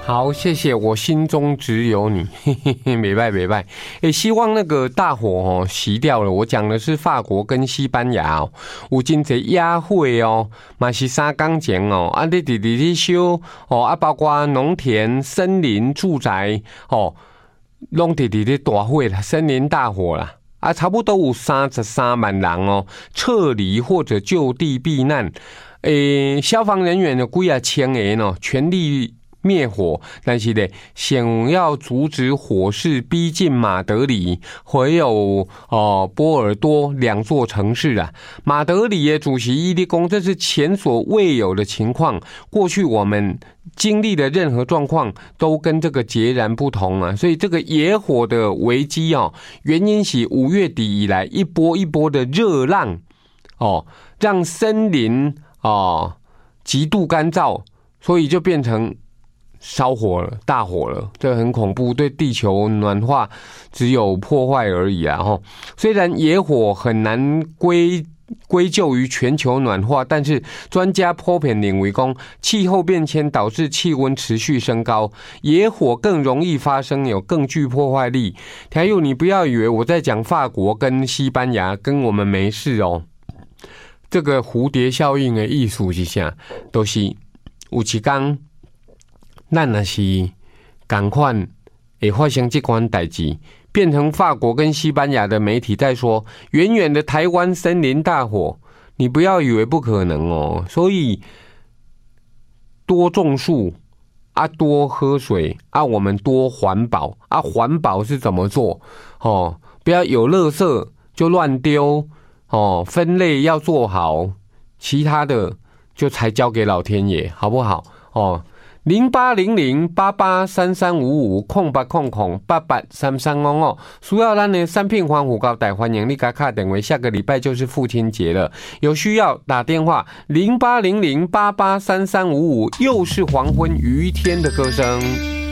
好，谢谢，我心中只有你，没拜没拜。希望那个大火熄掉了。我讲的是法国跟西班牙哦，有真侪野火哦，嘛是3天前哦，啊你直直烧哦，啊包括农田、森林、住宅哦，拢直直大火啦，森林大火啦。啊，差不多有33万人哦，撤离或者就地避难。消防人员有几千人哦，全力灭火，但是呢，想要阻止火势逼近马德里，还有波尔多2座城市啊。马德里的主席伊利公，这是前所未有的情况。过去我们经历的任何状况都跟这个截然不同啊，所以这个野火的危机哦，原因是5月底以来一波一波的热浪哦，让森林极度干燥，所以就变成烧火了，大火了，这很恐怖，对地球暖化只有破坏而已啊！虽然野火很难归咎于全球暖化，但是专家普遍认为说，气候变迁导致气温持续升高，野火更容易发生，有更具破坏力。还有，你不要以为我在讲法国跟西班牙，跟我们没事哦。这个蝴蝶效应的意思是啥？都是有一天，咱若是同款会发生这款代志，变成法国跟西班牙的媒体在说，远远的台湾森林大火，你不要以为不可能哦。所以多种树啊，多喝水啊，我们多环保啊。环保是怎么做？不要有垃圾就乱丢分类要做好，其他的就才交给老天爷，好不好？08008833550800883355，需要咱的产品防腐胶带，欢迎你给打电话。下个礼拜就是父亲节了，有需要打电话0800883355，又是黄昏余天的歌声。